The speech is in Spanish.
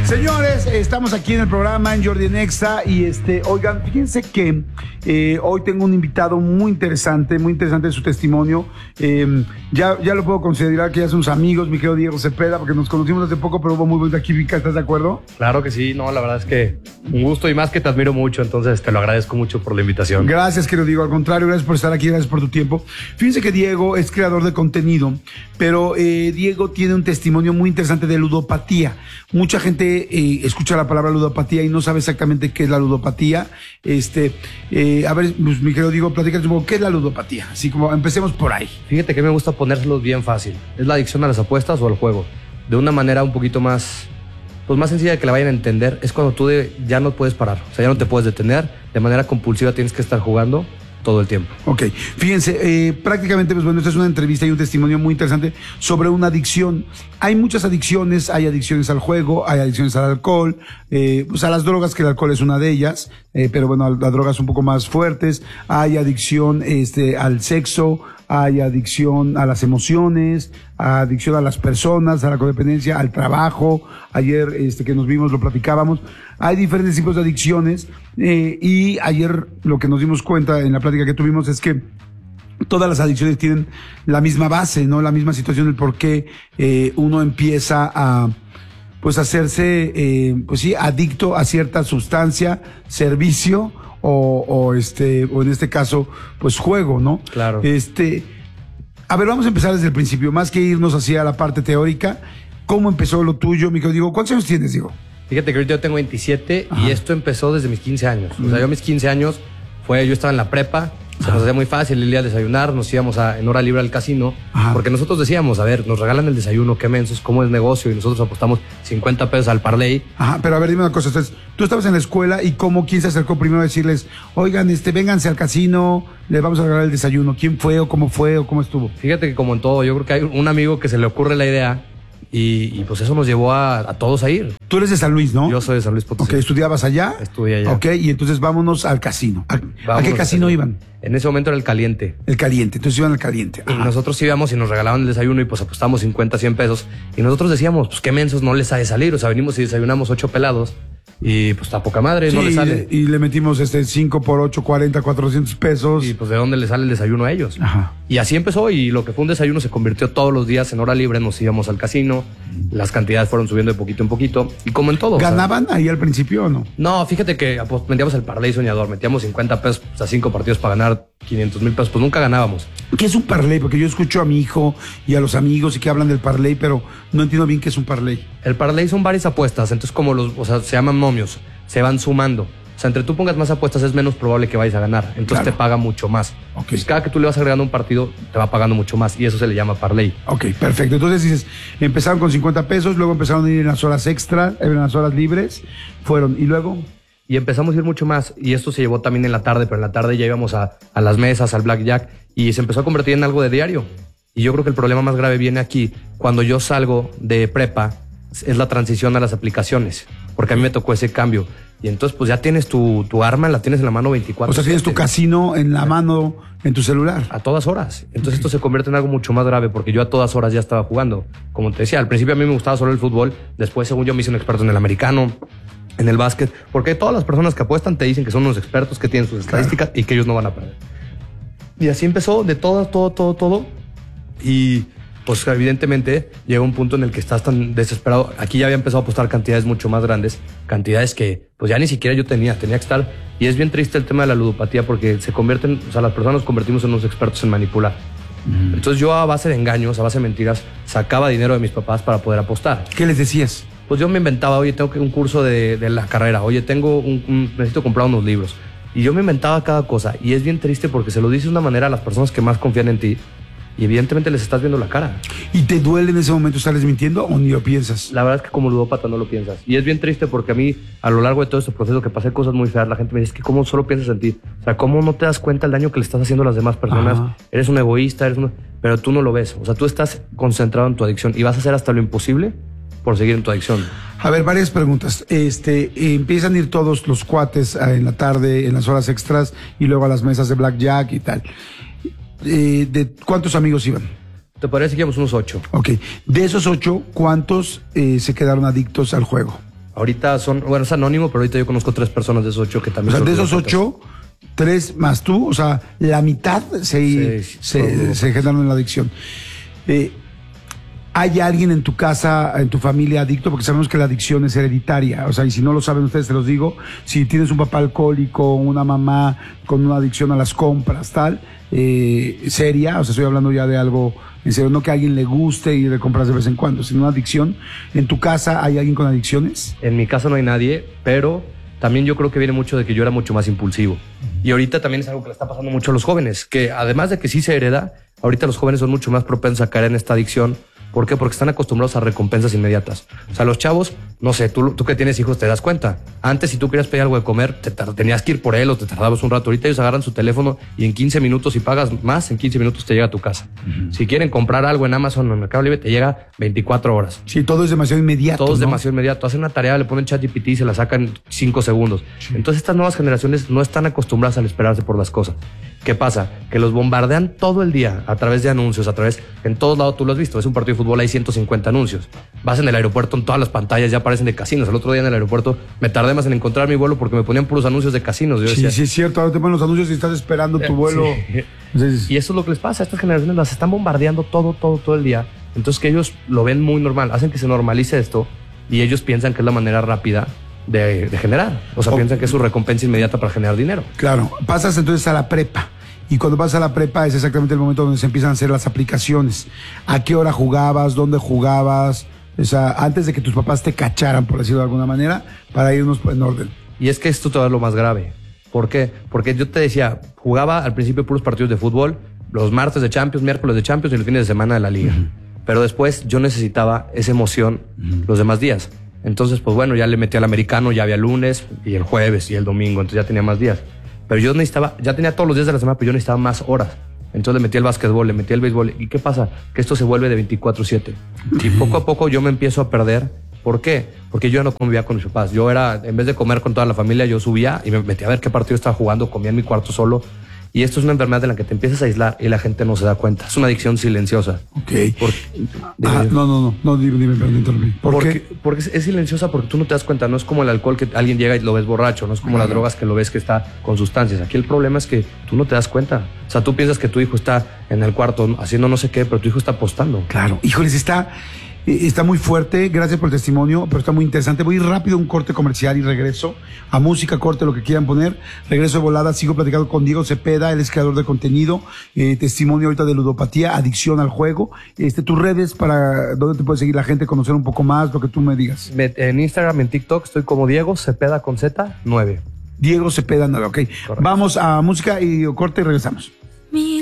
Señores, estamos aquí en el programa en Jordi Nexa y oigan, fíjense que hoy tengo un invitado muy interesante su testimonio. Ya lo puedo considerar que ya somos amigos, mi querido Diego Cepeda, porque nos conocimos hace poco, pero hubo muy buena química, ¿estás de acuerdo? Claro que sí, no, la verdad es que un gusto y más que te admiro mucho, entonces te lo agradezco mucho por la invitación. Gracias, querido Diego, al contrario, gracias por estar aquí, gracias por tu tiempo. Fíjense que Diego es creador de contenido, pero Diego tiene un testimonio muy interesante de ludopatía. Mucha gente escucha la palabra ludopatía y no sabe exactamente qué es la ludopatía. A ver, pues, mi querido Diego, platícanos un poco, ¿qué es la ludopatía? Así como empecemos por ahí. Fíjate que me gusta ponérselos bien fácil. Es la adicción a las apuestas o al juego. De una manera un poquito más, pues más sencilla de que la vayan a entender. Es cuando tú ya no puedes parar. O sea, ya no te puedes detener. De manera compulsiva tienes que estar jugando todo el tiempo. Ok, fíjense, prácticamente, pues bueno, esta es una entrevista y un testimonio muy interesante sobre una adicción. Hay muchas adicciones, hay adicciones al juego, hay adicciones al alcohol, pues a las drogas, que el alcohol es una de ellas, pero bueno, las drogas un poco más fuertes, hay adicción al sexo, hay adicción a las emociones, adicción a las personas, a la codependencia, al trabajo. Ayer que nos vimos lo platicábamos. Hay diferentes tipos de adicciones y ayer lo que nos dimos cuenta en la plática que tuvimos es que todas las adicciones tienen la misma base, ¿no? La misma situación, el por qué uno empieza a pues hacerse adicto a cierta sustancia, servicio o en este caso pues juego, ¿no? Claro. A ver, vamos a empezar desde el principio, más que irnos hacia la parte teórica. ¿Cómo empezó lo tuyo, mi querido Diego? ¿Cuántos años tienes, Diego? Fíjate que ahorita yo tengo 27. Ajá. Y esto empezó desde mis 15 años. O sea, yo a mis 15 años yo estaba en la prepa. Se nos hacía muy fácil ir a desayunar, nos íbamos en hora libre al casino. Ajá. Porque nosotros decíamos, a ver, nos regalan el desayuno, qué mensos, cómo es negocio, y nosotros apostamos 50 pesos al parlay. Ajá, pero a ver, dime una cosa, entonces, tú estabas en la escuela y quién se acercó primero a decirles, oigan, vénganse al casino, les vamos a regalar el desayuno. ¿Quién fue o cómo estuvo? Fíjate que como en todo, yo creo que hay un amigo que se le ocurre la idea. Y pues eso nos llevó a todos a ir. Tú eres de San Luis, ¿no? Yo soy de San Luis Potosí. Ok, ¿estudiabas allá? Estudié allá. Ok, y entonces vámonos al casino. ¿A qué casino iban? En ese momento era el Caliente. El Caliente, entonces iban al Caliente. Ajá. Y nosotros íbamos y nos regalaban el desayuno y pues apostamos 50, 100 pesos. Y nosotros decíamos, pues qué mensos, no les ha de salir. O sea, venimos y desayunamos 8 pelados. Y pues está poca madre, sí, no le sale. Y le metimos 5 por 8, 40, 400 pesos. Y pues de dónde le sale el desayuno a ellos. Ajá. Y así empezó, y lo que fue un desayuno se convirtió todos los días en hora libre. Nos íbamos al casino, las cantidades fueron subiendo de poquito en poquito. Y como en todo. ¿Ganaban ahí al principio o no? No, fíjate que metíamos el parlay soñador, metíamos 50 pesos a 5 partidos para ganar 500,000 pesos, pues nunca ganábamos. ¿Qué es un parlay? Porque yo escucho a mi hijo y a los amigos y que hablan del parlay, pero no entiendo bien qué es un parlay. El parlay son varias apuestas, entonces se llaman momios, se van sumando. O sea, entre tú pongas más apuestas es menos probable que vayas a ganar, entonces claro, te paga mucho más. Okay. Entonces cada que tú le vas agregando un partido, te va pagando mucho más y eso se le llama parlay. Ok, perfecto. Entonces dices, empezaron con 50 pesos, luego empezaron a ir en las horas extra, en las horas libres, y luego... Y empezamos a ir mucho más, y esto se llevó también en la tarde, pero en la tarde ya íbamos a las mesas, al blackjack, y se empezó a convertir en algo de diario. Y yo creo que el problema más grave viene aquí, cuando yo salgo de prepa, es la transición a las aplicaciones, porque a mí me tocó ese cambio. Y entonces pues ya tienes tu arma, la tienes en la mano 24. O sea, tienes tu casino en la mano, en tu celular. A todas horas. Entonces esto se convierte en algo mucho más grave, porque yo a todas horas ya estaba jugando. Como te decía, al principio a mí me gustaba solo el fútbol, después según yo me hice un experto en el americano, en el básquet, porque todas las personas que apuestan te dicen que son unos expertos, que tienen sus estadísticas y que ellos no van a perder. Y así empezó de todo. Y pues evidentemente llega un punto en el que estás tan desesperado. Aquí ya había empezado a apostar cantidades mucho más grandes, cantidades que pues ya ni siquiera yo tenía que estar. Y es bien triste el tema de la ludopatía, porque las personas nos convertimos en unos expertos en manipular. Entonces yo a base de engaños, a base de mentiras, sacaba dinero de mis papás para poder apostar. ¿Qué les decías? Pues yo me inventaba, oye, tengo un curso de la carrera, oye, necesito comprar unos libros. Y yo me inventaba cada cosa. Y es bien triste porque se lo dices de una manera a las personas que más confían en ti y evidentemente les estás viendo la cara. ¿Y te duele en ese momento estarles mintiendo o ni lo piensas? La verdad es que como ludópata no lo piensas. Y es bien triste porque a mí, a lo largo de todo este proceso que pasé cosas muy feas, la gente me dice, es que ¿cómo solo piensas en ti? O sea, ¿cómo no te das cuenta el daño que le estás haciendo a las demás personas? Ajá. Eres un egoísta, pero tú no lo ves. O sea, tú estás concentrado en tu adicción y vas a hacer hasta lo imposible por seguir en tu adicción. A ver, varias preguntas. Empiezan a ir todos los cuates en la tarde, en las horas extras, y luego a las mesas de blackjack y tal. ¿De cuántos amigos iban? Te parece que íbamos unos 8. Ok. De esos 8, ¿cuántos se quedaron adictos al juego? Ahorita es anónimo, pero ahorita yo conozco 3 personas de esos 8 que también... O sea, de esos 8, 3 más tú, o sea, la mitad se generaron en la adicción. ¿Hay alguien en tu casa, en tu familia adicto? Porque sabemos que la adicción es hereditaria. O sea, y si no lo saben ustedes, se los digo. Si tienes un papá alcohólico, una mamá con una adicción a las compras, tal, seria, o sea, estoy hablando ya de algo en serio, no que a alguien le guste y le compras de vez en cuando, sino una adicción. ¿En tu casa hay alguien con adicciones? En mi casa no hay nadie, pero también yo creo que viene mucho de que yo era mucho más impulsivo. Y ahorita también es algo que le está pasando mucho a los jóvenes, que además de que sí se hereda, ahorita los jóvenes son mucho más propensos a caer en esta adicción. ¿Por qué? Porque están acostumbrados a recompensas inmediatas. O sea, los chavos, no sé, tú que tienes hijos te das cuenta. Antes, si tú querías pedir algo de comer, tenías que ir por él o te tardabas un rato. Ahorita ellos agarran su teléfono y en 15 minutos, si pagas más, en 15 minutos te llega a tu casa. Uh-huh. Si quieren comprar algo en Amazon o en Mercado Libre, te llega 24 horas. Sí, todo es demasiado inmediato. Todo es ¿no? demasiado inmediato. Hacen una tarea, le ponen ChatGPT y se la sacan 5 segundos. Sí. Entonces, estas nuevas generaciones no están acostumbradas al esperarse por las cosas. ¿Qué pasa? Que los bombardean todo el día a través de anuncios, en todos lados. Tú lo has visto, es un partido de fútbol, hay 150 anuncios. Vas en el aeropuerto, en todas las pantallas ya aparecen de casinos. El otro día en el aeropuerto me tardé más en encontrar mi vuelo porque me ponían puros anuncios de casinos. Yo decía, sí, es cierto, ahora te ponen los anuncios y estás esperando tu vuelo. Sí. Entonces, y eso es lo que les pasa, a estas generaciones las están bombardeando todo el día. Entonces que ellos lo ven muy normal, hacen que se normalice esto y ellos piensan que es la manera rápida de generar. O sea, piensan que es su recompensa inmediata para generar dinero. Claro, pasas entonces a la prepa. Y cuando vas a la prepa es exactamente el momento donde se empiezan a hacer las aplicaciones. ¿A qué hora jugabas? ¿Dónde jugabas? O sea, antes de que tus papás te cacharan, por decirlo de alguna manera, para irnos en orden. Y es que esto todavía es lo más grave. ¿Por qué? Porque yo te decía, jugaba al principio puros partidos de fútbol, los martes de Champions, miércoles de Champions y los fines de semana de la Liga. Uh-huh. Pero después yo necesitaba esa emoción los demás días. Entonces, pues bueno, ya le metí al americano, ya había lunes y el jueves y el domingo, entonces ya tenía más días. Pero yo ya tenía todos los días de la semana, pero yo necesitaba más horas. Entonces le metí el básquetbol, le metí el béisbol. ¿Y qué pasa? Que esto se vuelve de 24/7. Y poco a poco yo me empiezo a perder. ¿Por qué? Porque yo no convivía con mis papás. Yo en vez de comer con toda la familia, yo subía y me metía a ver qué partido estaba jugando, comía en mi cuarto solo. Y esto es una enfermedad en la que te empiezas a aislar y la gente no se da cuenta. Es una adicción silenciosa. Ok. No, dime, perdón. Porque es silenciosa porque tú no te das cuenta. No es como el alcohol que alguien llega y lo ves borracho. No es como las drogas que lo ves que está con sustancias. Aquí el problema es que tú no te das cuenta. O sea, tú piensas que tu hijo está en el cuarto haciendo no sé qué, pero tu hijo está apostando. Claro. Híjoles, está muy fuerte, gracias por el testimonio, pero está muy interesante. Voy a ir rápido a un corte comercial y regreso a música, corte, lo que quieran poner. Regreso de volada, sigo platicando con Diego Cepeda, él es creador de contenido, testimonio ahorita de ludopatía, adicción al juego. Tus redes, para dónde te puede seguir la gente, conocer un poco más, lo que tú me digas. En Instagram, en TikTok, estoy como Diego Cepeda con Z 9. Diego Cepeda 9, ok. Correcto. Vamos a música y corte y regresamos.